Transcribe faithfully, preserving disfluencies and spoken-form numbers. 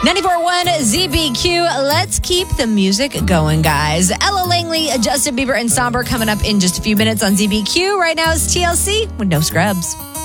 ninety-four point one Z B Q. Let's keep the music going, guys. Ella Langley, Justin Bieber, and Somber coming up in just a few minutes on Z B Q. Right now is T L C with No Scrubs.